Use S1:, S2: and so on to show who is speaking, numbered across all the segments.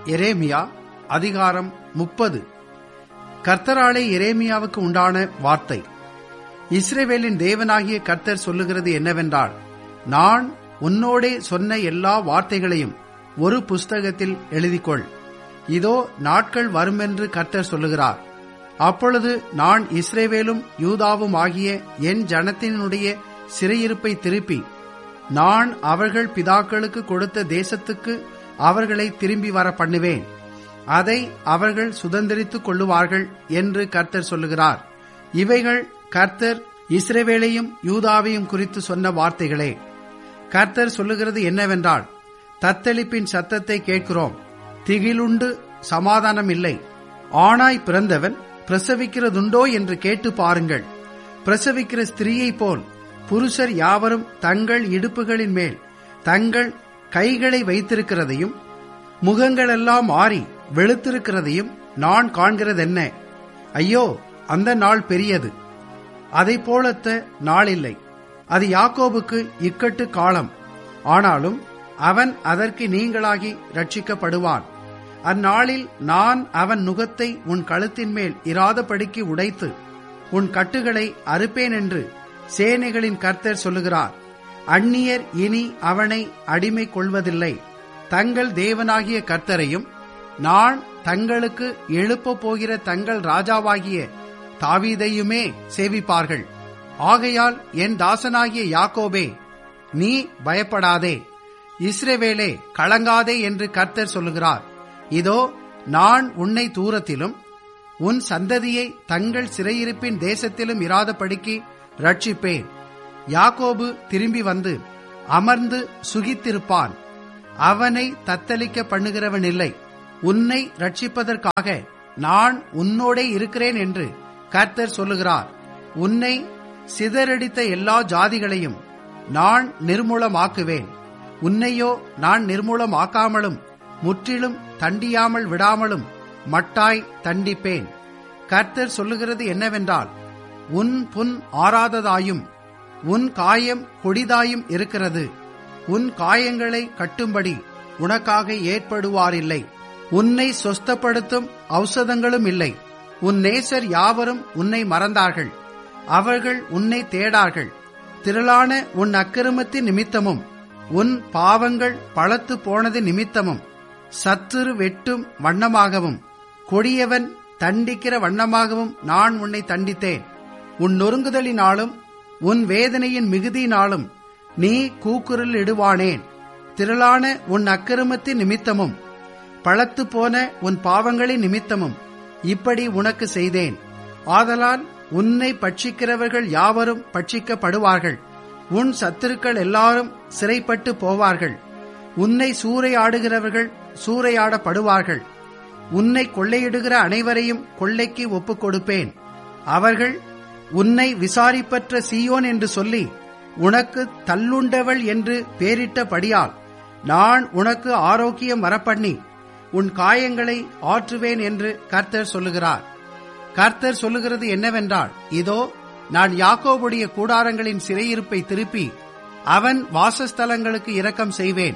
S1: எரேமியா அதிகாரம் 30. கர்த்தராலே எரேமியாவுக்கு உண்டான வார்த்தை. இஸ்ரவேலின் தேவனாகிய கர்த்தர் சொல்லுகிறது என்னவென்றால், நான் உன்னோடே சொன்ன எல்லா வார்த்தைகளையும் ஒரு புஸ்தகத்தில் எழுதிக்கொள். இதோ நாட்கள் வருமென்று கர்த்தர் சொல்லுகிறார். அப்பொழுது நான் இஸ்ரவேலும் யூதாவும் ஆகிய என் ஜனத்தினுடைய சிறையிருப்பை திருப்பி, நான் அவர்கள் பிதாக்களுக்கு கொடுத்த தேசத்துக்கு அவர்களை திரும்பி வர பண்ணுவேன். அதை அவர்கள் சுதந்திரித்துக் கொள்ளுவார்கள் என்று கர்த்தர் சொல்லுகிறார். இவைகள் கர்த்தர் இஸ்ரவேலையும் யூதாவையும் குறித்து சொன்ன வார்த்தைகளே. கர்த்தர் சொல்லுகிறது என்னவென்றால், தத்தளிப்பின் சத்தத்தை கேட்கிறோம், திகிலுண்டு சமாதானம் இல்லை. ஆணாய் பிறந்தவன் பிரசவிக்கிறதுண்டோ என்று கேட்டு பாருங்கள். பிரசவிக்கிற ஸ்திரீயைப் போல் புருஷர் யாவரும் தங்கள் இடுப்புகளின் மேல் தங்கள் கைகளை வைத்திருக்கிறதையும் முகங்களெல்லாம் ஆறி வெளுத்திருக்கிறதையும் நான் காண்கிறதென்ன? ஐயோ, அந்த நாள் பெரியது, அதை போலத்த நாளில்லை. அது யாக்கோபுக்கு இக்கட்டு காலம், ஆனாலும் அவன் அதற்கு நீங்களாகி ரட்சிக்கப்படுவான். அந்நாளில் நான் அவன் நுகத்தை உன் கழுத்தின் மேல் இராதபடிக்கு உடைத்து உன் கட்டுகளை அறுப்பேன் என்று சேனைகளின் கர்த்தர் சொல்லுகிறார். அந்நியர் இனி அவனை அடிமை கொள்வதில்லை. தங்கள் தேவனாகிய கர்த்தரையும் நான் தங்களுக்கு எழுப்பப் போகிற தங்கள் ராஜாவாகிய தாவீதையுமே சேவிப்பார்கள். ஆகையால் என் தாசனாகிய யாக்கோபே, நீ பயப்படாதே, இஸ்ரவேலே கலங்காதே என்று கர்த்தர் சொல்லுகிறார். இதோ நான் உன்னை தூரத்திலும் உன் சந்ததியை தங்கள் சிறையிருப்பின் தேசத்திலும் இராதபடிக்கு ரட்சிப்பேன். யாக்கோபு திரும்பி வந்து அமர்ந்து சுகித்திருப்பான், அவனை தத்தளிக்க பண்ணுகிறவன் இல்லை. உன்னை ரட்சிப்பதற்காக நான் உன்னோடே இருக்கிறேன் என்று கர்த்தர் சொல்லுகிறார். உன்னை சிதறடித்த எல்லா ஜாதிகளையும் நான் நிர்மூலமாக்குவேன். உன்னையோ நான் நிர்மூலமாக்காமலும் முற்றிலும் தண்டியாமல் விடாமலும் மட்டாய் தண்டிப்பேன். கர்த்தர் சொல்லுகிறது என்னவென்றால், உன் புண் ஆறாததாயும் உன் காயம் கொடிதாயும் இருக்கிறது. உன் காயங்களை கட்டும்படி உனக்காக ஏற்படுவாரில்லை. உன்னை சொஸ்தப்படுத்தும் ஔஷதங்களும் இல்லை. உன் நேசர் யாவரும் உன்னை மறந்தார்கள், அவர்கள் உன்னை தேடார்கள். திரளான உன் அக்கிரமத்தின் நிமித்தமும் உன் பாவங்கள் பலத்து போனது நிமித்தமும் சத்துரு வெட்டும் வண்ணமாகவும் கொடியவன் தண்டிக்கிற வண்ணமாகவும் நான் உன்னை தண்டித்தேன். உன் நொறுங்குதலினாலும் உன் வேதனையின் மிகுதியினாலும் நீ கூக்குரல் இடுவானேன். திரளான உன் அக்கிரமத்தின் நிமித்தமும் பலத்து போன உன் பாவங்களின் நிமித்தமும் இப்படி உனக்கு செய்தேன். ஆதலால் உன்னை பட்சிக்கிறவர்கள் யாவரும் பட்சிக்கப்படுவார்கள். உன் சத்துருக்கள் எல்லாரும் சிறைப்பட்டு போவார்கள். உன்னை சூறையாடுகிறவர்கள் சூறையாடப்படுவார்கள். உன்னை கொள்ளையிடுகிற அனைவரையும் கொள்ளைக்கு ஒப்புக் கொடுப்பேன். அவர்கள் உன்னை விசாரிப்பற்ற சீயோன் என்று சொல்லி உனக்கு தள்ளுண்டவள் என்று பேரிட்டபடியால் நான் உனக்கு ஆரோக்கியம் வரப்பண்ணி உன் காயங்களை ஆற்றுவேன் என்று கர்த்தர் சொல்லுகிறார். கர்த்தர் சொல்லுகிறது என்னவென்றால், இதோ நான் யாக்கோபுடைய கூடாரங்களின் சிறையிருப்பை திருப்பி அவன் வாசஸ்தலங்களுக்கு இரக்கம் செய்வேன்.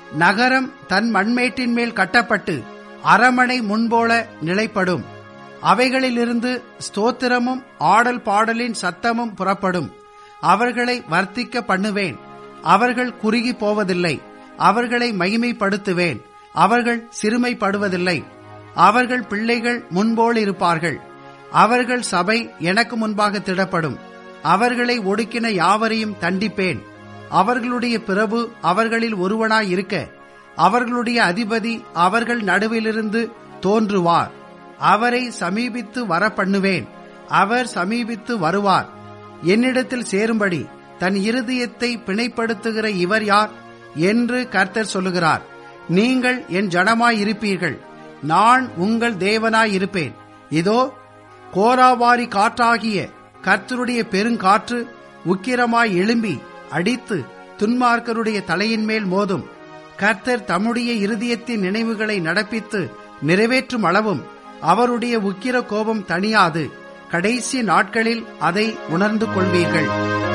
S1: நகரம் தன் மண்மேட்டின் மேல் கட்டப்பட்டு அரமனை முன்போல நிலைப்படும். அவைகளிலிருந்து ஸ்தோத்திரமும் ஆடல் பாடலின் சத்தமும் புறப்படும். அவர்களை வர்த்திக்க பண்ணுவேன். அவர்கள் குறுகி போவதில்லை. அவர்களை மகிமைப்படுத்துவேன். அவர்கள் சிறுமைப்படுவதில்லை. அவர்கள் பிள்ளைகள் முன்போல் இருப்பார்கள். அவர்கள் சபை எனக்கு முன்பாக திடப்படும். அவர்களை ஒடுக்கின யாவரையும் தண்டிப்பேன். அவர்களுடைய பிரபு அவர்களில் ஒருவனாய் இருக்க அவர்களுடைய அதிபதி அவர்கள் நடுவிலிருந்து தோன்றுவார். அவரை சமீபித்து வர பண்ணுவேன். அவர் சமீபித்து வருவார். என்னிடத்தில் சேரும்படி தன் இருதயத்தை பிணைப்படுத்துகிற இவர் யார் என்று கர்த்தர் சொல்லுகிறார். நீங்கள் என் ஜனமாயிருப்பீர்கள், நான் உங்கள் தேவனாயிருப்பேன். இதோ கோராவாரி காற்றாகிய கர்த்தருடைய பெருங்காற்று உக்கிரமாய் எழும்பி அடித்து துன்மார்க்கருடைய தலையின் மேல் மோதும். கர்த்தர் தம்முடைய இருதயத்தின் நினைவுகளை நடப்பித்து நிறைவேற்றும் அளவும் அவருடைய உக்கிர கோபம் தணியாது. கடைசி நாட்களில் அதை உணர்ந்து கொள்வீர்கள்.